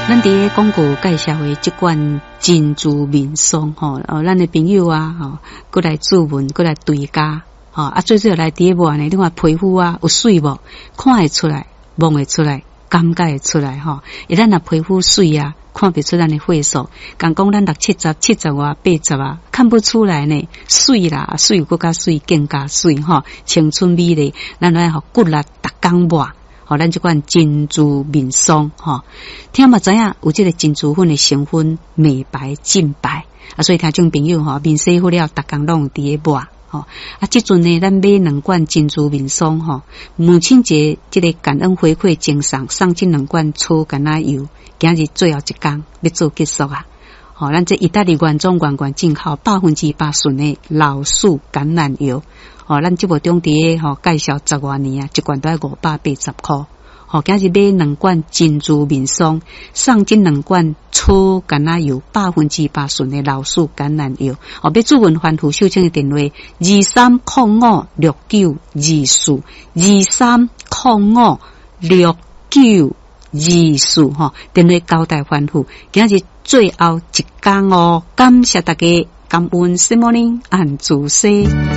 咱伫咧广告介绍的这款珍珠面霜吼，咱的朋友啊吼，过来注文，过来对家吼，最主要来伫抹呢，你看皮肤啊有水无？看会出来，摸会出来，感觉会出来吼。一旦若皮肤水啊，看不出咱的岁数，讲咱60、70啊、80啊，看不出来呢。水啦，水更加水，更加水吼，青春美丽，咱来吼骨力逐工抹。咱这款珍珠面霜听嘛知影有这个珍珠粉的成分美白净白所以听众朋友面洗好了，逐工拢伫咧抹这阵呢，咱买2罐珍珠面霜母亲节这个感恩回馈赠送这2罐粗橄榄油，今日最后一天要做结束啊！咱这意大利原装进口100%纯的老树橄榄油。咱这部中伫介绍10多年啊，一罐都要580块。今日买2罐珍珠面霜，送这2罐粗橄榄油，100%纯的老树橄榄油。要注文欢呼秀清的电话23056924，23056924电话交代欢呼。今日最后一天感谢大家，感恩 Good morning 安主席。